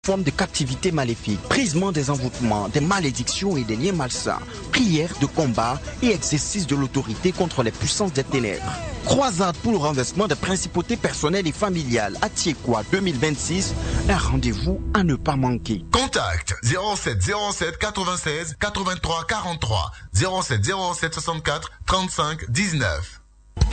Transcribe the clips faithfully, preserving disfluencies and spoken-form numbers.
Forme de captivité maléfique, brisement des envoûtements, des malédictions et des liens malsains, prières de combat et exercice de l'autorité contre les puissances des ténèbres. Croisade pour le renversement des principautés personnelles et familiales à Tiekwa deux mille vingt-six, un rendez-vous à ne pas manquer. Contact zéro sept zéro sept quatre-vingt-seize quatre-vingt-trois quarante-trois zéro sept zéro sept soixante-quatre trente-cinq dix-neuf.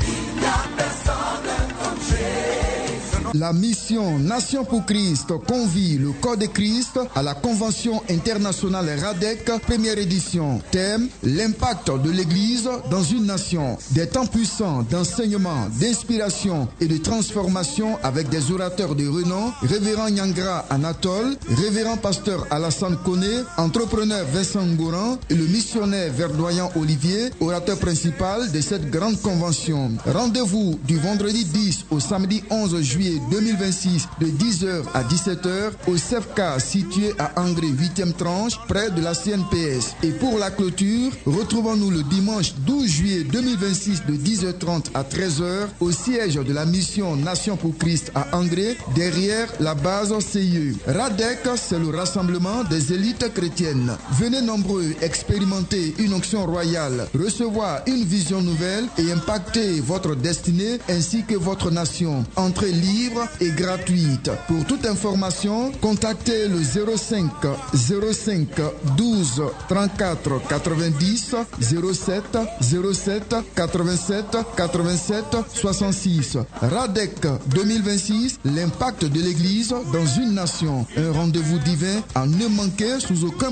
La mission Nation pour Christ convie le corps de Christ à la Convention internationale RADEC, première édition. Thème, l'impact de l'Église dans une nation. Des temps puissants d'enseignement, d'inspiration et de transformation avec des orateurs de renom, Révérend Nyangra Anatole, Révérend Pasteur Alassane Koné, entrepreneur Vincent Ngouran et le missionnaire verdoyant Olivier, orateur principal de cette grande convention. Rendez-vous du vendredi dix au samedi onze juillet deux mille vingt-six de dix heures à dix-sept heures au C F K situé à Angré huitième tranche près de la C N P S. Et pour la clôture, retrouvons-nous le dimanche douze juillet deux mille vingt-six de dix heures trente à treize heures au siège de la mission Nation pour Christ à Angré derrière la base C I E. RADEC, c'est le rassemblement des élites chrétiennes. Venez nombreux expérimenter une onction royale, recevoir une vision nouvelle et impacter votre destinée ainsi que votre nation. Entrée libre et gratuite. Pour toute information, contactez le zéro cinq zéro cinq douze trente-quatre quatre-vingt-dix zéro sept zéro sept quatre-vingt-sept quatre-vingt-sept soixante-six. RADEC deux mille vingt-six, l'impact de l'Église dans une nation. Un rendez-vous divin à ne manquer sous aucun